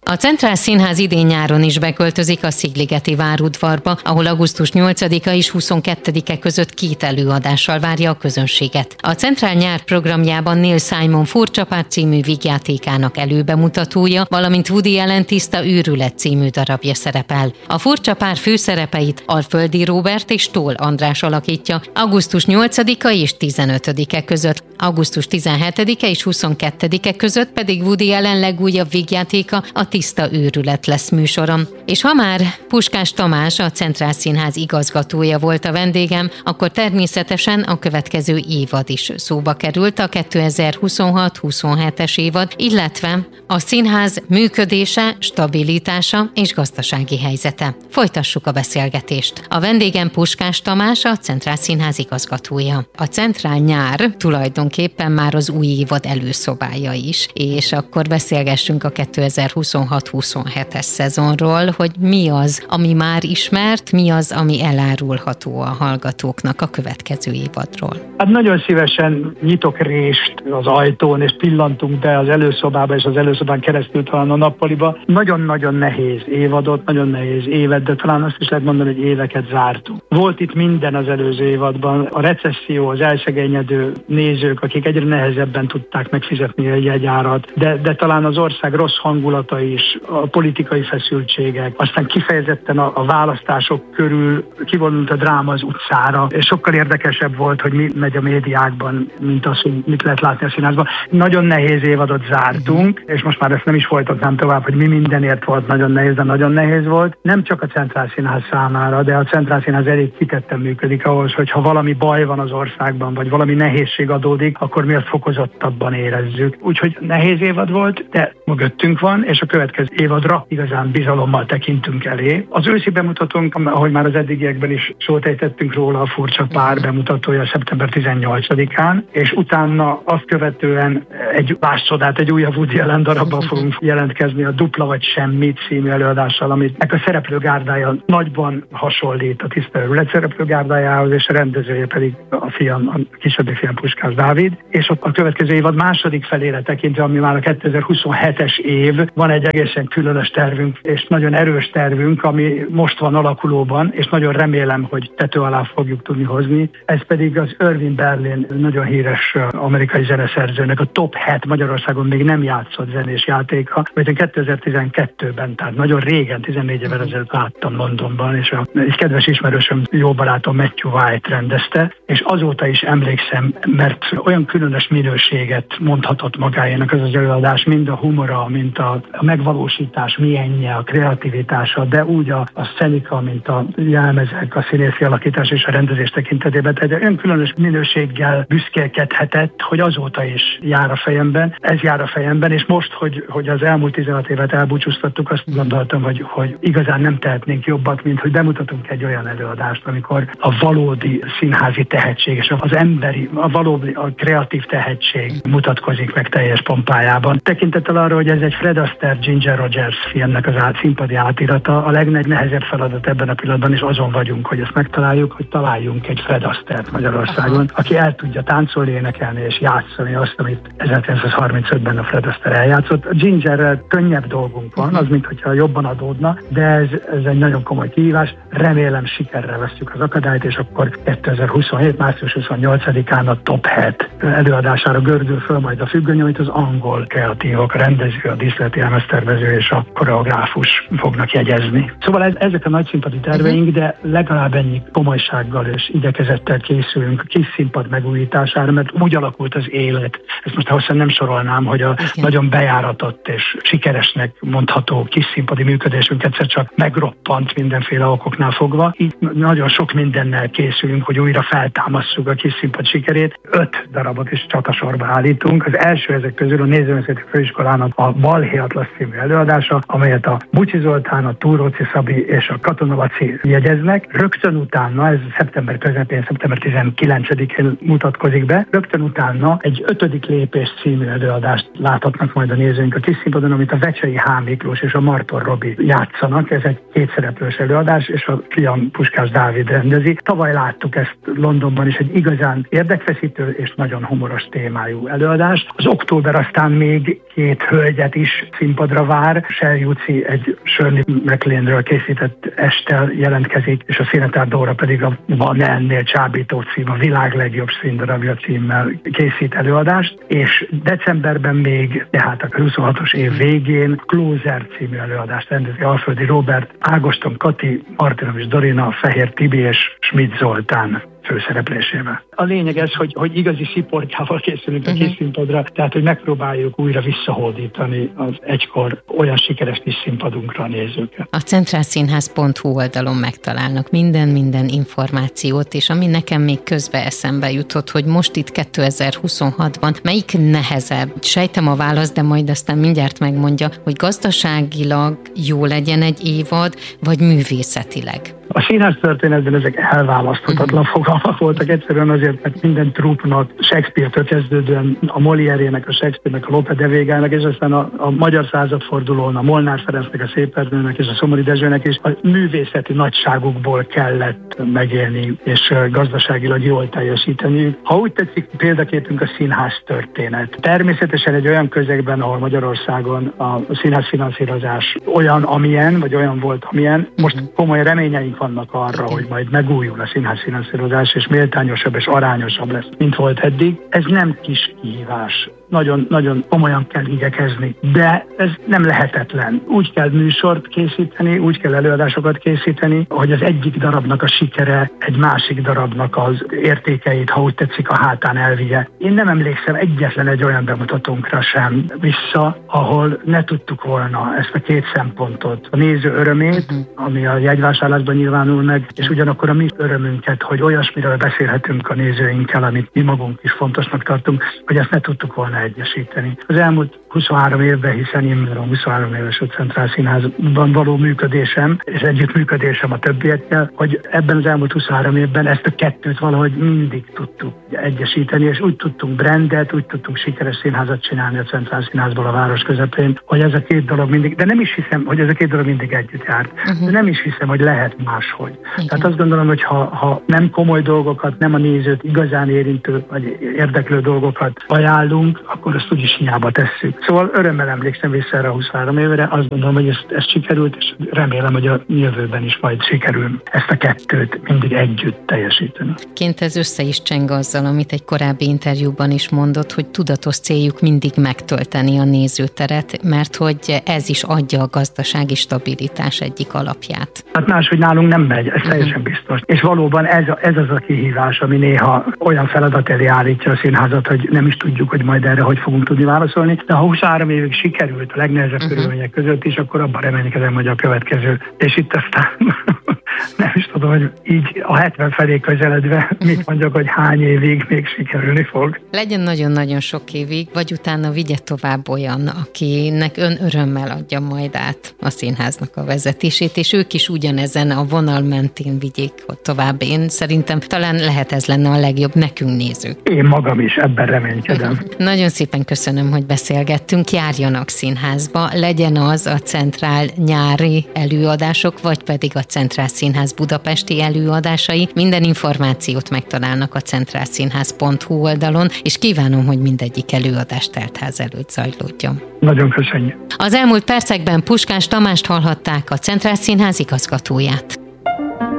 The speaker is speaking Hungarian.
A Centrál Színház idén-nyáron is beköltözik a Szigligeti várudvarba, ahol augusztus 8-a és 22-e között 2 előadással várja a közönséget. A Centrál nyár programjában Neil Simon Furcsa pár című vígjátékának előbemutatója, valamint Woody Allen Tiszta őrület című darabja szerepel. A Furcsa pár főszerepeit Alföldi Róbert és Tóth András alakítja augusztus 8-a és 15-e között, augusztus 17-e és 22-e között pedig Woody Allen legújabb vígjátéka, a Tiszta őrület lesz műsorom. És ha már Puskás Tamás, a Centrál Színház igazgatója volt a vendégem, akkor természetesen a következő évad is szóba került, a 2026-27-es évad, illetve a színház működése, stabilitása és gazdasági helyzete. Folytassuk a beszélgetést. A vendégem Puskás Tamás, a Centrál Színház igazgatója. A Centrál nyár tulajdonképpen már az új évad előszobája is, és akkor beszélgessünk a 2026-27-es szezonról, hogy mi az, ami már ismert, mi az, ami elárulható a hallgatóknak a következő évadról. Hát nagyon szívesen nyitok rést az ajtón, és pillantunk be az előszobába, és az előszobán keresztül talán a nappaliba. Nagyon-nagyon nehéz évadot, nagyon nehéz évet, de talán azt is lehet mondani, hogy éveket zártunk. Volt itt minden az előző évadban. A recesszió, az elszegényedő nézők, akik egyre nehezebben tudták megfizetni a jegyárat, de talán az ország rossz hangulata is, a politikai feszültségek, aztán kifejezetten a választások körül kivonult a dráma az utcára, és sokkal érdekesebb volt, hogy mi megy a médiákban, mint az, hogy mit lehet látni a színházban. Nagyon nehéz évadot zártunk, és most már ezt nem is folytatnám tovább, hogy mi mindenért volt nagyon nehéz, de nagyon nehéz volt. Nem csak a Centrál Színház számára, de a Centrál Színház elég kitetten működik ahhoz, hogy ha valami baj van az országban, vagy valami nehézség adódik, akkor mi azt fokozottabban érezzük. Úgyhogy nehéz évad volt, de mögöttünk van, és a következő évadra igazán bizalommal tekintünk elé. Az őszi bemutatónk, ahogy már az eddigiekben is szót ejtettünk róla, a Furcsa pár bemutatója szeptember 18-án, és utána azt követően egy csodát, egy újabb Woody Allen darabban fogunk jelentkezni, a Dupla vagy Semmi című előadással, aminek a szereplőgárdája nagyban hasonlít a Tiszta őrület szereplőgárdájához, és a rendezője pedig a kisebbik fiam Puskás Dávid. És ott a következő évad második felére tekintve, ami már a 2027-es év, van egy egészen különös tervünk, és nagyon erős tervünk, ami most van alakulóban, és nagyon remélem, hogy tető alá fogjuk tudni hozni. Ez pedig az Irving Berlin, nagyon híres amerikai zeneszerzőnek a Top 7 Magyarországon még nem játszott zenés játéka, amit én 2012-ben, tehát nagyon régen, 14 évvel ezelőtt láttam Londonban, és egy kedves ismerősöm, jó barátom Matthew White rendezte, és azóta is emlékszem, mert olyan különös minőséget mondhatott magáénak az előadás, mind a humora, mint a megvalósítás milyenje, a kreativitása, de úgy a szenika, mint a jelmezek, a színészi alakítás és a rendezés tekintetében. Tehát olyan különös minőséggel büszkélkedhetett, hogy azóta is jár a fejemben, ez jár a fejemben, és most, hogy az elmúlt 16 évet elbúcsúztattuk, azt gondoltam, hogy igazán nem tehetnénk jobbat, mint hogy bemutatunk egy olyan előadást, amikor a valódi színházi tehetség és az emberi, a kreatív tehetség mutatkozik meg teljes pompájában. Tekintettel arra, hogy ez egy Fred Astaire, Ginger Rogers filmnek az színpadi átirata, a legnehezebb feladat ebben a pillanatban, és azon vagyunk, hogy ezt megtaláljuk, hogy találjunk egy Fred Astaire-t Magyarországon, aki el tudja táncolni, énekelni és játszani azt, amit 1935-ben a Fred Astaire eljátszott. A Gingerrel könnyebb dolgunk van, az mintha jobban adódna, de ez egy nagyon komoly kihívás. Remélem sikerrel vesszük az akadályt, és akkor 2027. március 28-án a Top 7 előadására gördül föl majd a függöny, amit az angol kreatívok, a rendező, a díszleti elemeztervező és a koreográfus fognak jegyezni. Szóval ezek a nagy színpadi terveink, de legalább ennyi komolysággal és igyekezettel készülünk a kis színpad megújítására, mert úgy alakult az élet. Ezt most hosszan nem sorolnám, hogy a nagyon bejáratott és sikeresnek mondható kis színpadi működésünk egyszer csak megroppant mindenféle okoknál fogva. Így nagyon sok mindennel készülünk, hogy újra feltámasszuk a kis színpad sikerét. 5 darabot is csatasorba állítunk. Az első ezek közül a Nézőművészeti Főiskolának a Balhé Atlasz című előadása, amelyet a Bucsi Zoltán, a Túróci Szabi és a Katona Laci jegyeznek. Rögtön utána, ez szeptember közepén, szeptember 19-én mutatkozik be, rögtön utána egy 5. lépés című előadást láthatnak majd a nézőink a kis színpadon, amit a Vecsei H. Miklós és a Marton Robi játszanak. Ez egy 2 szereplős előadás, és a fiam Puskás Dávid rendezi. Tavaly láttuk ezt Londonban is, egy igazán érdekfeszítő és nagyon humoros témájú előadás. Az október aztán még 2 hölgyet is színpadra darabra vár. Shelley Utzi egy Shirley MacLaine-ről készített Esttel jelentkezik, és a Színetár Dóra pedig a Van ennél csábító cím, a világ legjobb színdarabja címmel készít előadást, és decemberben még, tehát a 26-os év végén Closer című előadást rendezi Alföldi Róbert, Ágoston Kati, Martinovics Dorina, Fehér Tibi és Schmidt Zoltán főszereplésével. A lényeg ez, hogy igazi sziporkával készülünk a kis színpadra, tehát hogy megpróbáljuk újra visszahódítani az egykor olyan sikeres kis színpadunkra a nézőket. A centrálszínház.hu oldalon megtalálnak minden információt, és ami nekem még közbe eszembe jutott, hogy most itt 2026-ban melyik nehezebb? Sejtem a választ, de majd aztán mindjárt megmondja, hogy gazdaságilag jó legyen egy évad, vagy művészetileg. A színház történetben ezek elválaszthatatlan fogalmak voltak, egyszerűen azért, mert minden trúpnak, Shakespeare-től kezdődően a Molière-ének, a Shakespeare-nek, a Lope de Végának, és aztán a magyar századfordulón a Molnár Ferencnek, a Szép Ernőnek és a Szomori Dezsőnek is a művészeti nagyságukból kellett megélni, és gazdaságilag jól teljesíteni. Ha úgy tetszik, példaképünk a színház történet. Természetesen egy olyan közegben, ahol Magyarországon a színház finanszírozás olyan, amilyen, vagy olyan volt, amilyen, most komoly reményeink vannak arra, hogy majd megújul a színház finanszírozás, és méltányosabb és arányosabb lesz, mint volt eddig. Ez nem kis kihívás. Nagyon komolyan kell igyekezni, de ez nem lehetetlen. Úgy kell műsort készíteni, úgy kell előadásokat készíteni, hogy az egyik darabnak a sikere egy másik darabnak az értékeit, ha úgy tetszik, a hátán elvigye. Én nem emlékszem egyetlen egy olyan bemutatónkra sem vissza, ahol ne tudtuk volna ezt a két szempontot. A néző örömét, ami a jegyvásárlásban nyilvánul meg, és ugyanakkor a mi örömünket, hogy olyasmiről beszélhetünk a nézőinkkel, amit mi magunk is fontosnak tartunk, hogy ezt ne tudtuk volna egyesíteni. Az elmúlt 23 évben, hiszen én már a 23 éves a Centrálszínházban való működésem, és együttműködésem a többiekkel, hogy ebben az elmúlt 23 évben ezt a kettőt valahogy mindig tudtuk egyesíteni, és úgy tudtunk brandet, úgy tudtunk sikeres színházat csinálni a Centrálszínházból a város közepén, hogy ez a két dolog mindig, de nem is hiszem, hogy ez a két dolog mindig együtt járt. De nem is hiszem, hogy lehet máshogy. Tehát azt gondolom, hogy ha nem komoly dolgokat, nem a nézőt igazán érintő vagy érdeklő dolgokat ajánlunk, akkor azt úgyis hiába tesszük. Szóval örömmel emlékszem vissza erre a 23 évre, azt gondolom, hogy ez sikerült, és remélem, hogy a jövőben is majd sikerül ezt a kettőt mindig együtt teljesíteni. Ként ez össze is cseng azzal, amit egy korábbi interjúban is mondott, hogy tudatos céljuk mindig megtölteni a nézőteret, mert hogy ez is adja a gazdasági stabilitás egyik alapját. Hát máshogy nálunk nem megy, ez teljesen biztos. És valóban ez az a kihívás, ami néha olyan feladat elé állítja a színházat, hogy nem is tudjuk, hogy majd erre hogy fogunk tudni válaszolni. De ha 23 évig sikerült a legnehezebb körülmények között is, akkor abban reménykedem, hogy a következő. És itt aztán nem is tudom, hogy így a 70 felé közeledve mit mondjak, hogy hány évig még sikerülni fog. Legyen nagyon-nagyon sok évig, vagy utána vigye tovább olyan, akinek ön örömmel adja majd át a színháznak a vezetését, és ők is ugyanezen a vonal mentén vigyék tovább. Én szerintem talán lehet ez lenne a legjobb nekünk nézők. Én magam is ebben reménykedem. Nagyon szépen köszönöm, hogy beszélgettünk. Járjanak színházba, legyen az a Centrál nyári előadások, vagy pedig a Centrál Színház budapesti előadásai. Minden információt megtalálnak a centrálszínház.hu oldalon, és kívánom, hogy mindegyik előadás teltház előtt zajlódjon. Nagyon köszönjük. Az elmúlt percekben Puskás Tamást hallhatták, a Centrál Színház igazgatóját.